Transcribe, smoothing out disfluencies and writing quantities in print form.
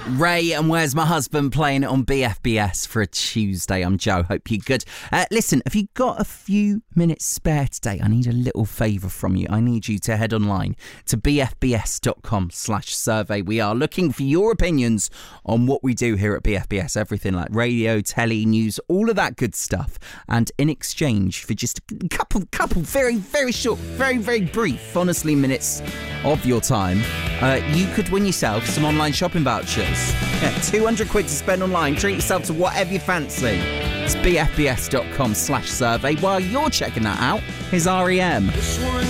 Ray and Where's My Husband playing it on BFBS for a Tuesday. I'm Joe. Hope you're good. Listen, have you got a few minutes spare today? I need a little favour from you. I need you to head online to bfbs.com/survey. We are looking for your opinions on what we do here at BFBS. Everything like radio, telly, news, all of that good stuff. And in exchange for just a couple very, very short, very, very brief, honestly, minutes of your time, you could win yourself some online shopping vouchers. Yeah, 200 quid to spend online. Treat yourself to whatever you fancy. It's bfbs.com/survey. While you're checking that out, here's REM.